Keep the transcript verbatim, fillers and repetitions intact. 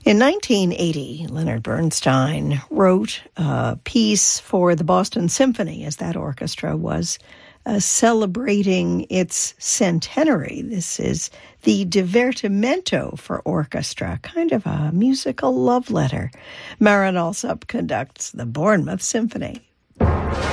In nineteen eighty, Leonard Bernstein wrote a piece for the Boston Symphony, as that orchestra was uh, celebrating its centenary. This is the Divertimento for orchestra, kind of a musical love letter. Marin Alsop conducts the Bournemouth Symphony.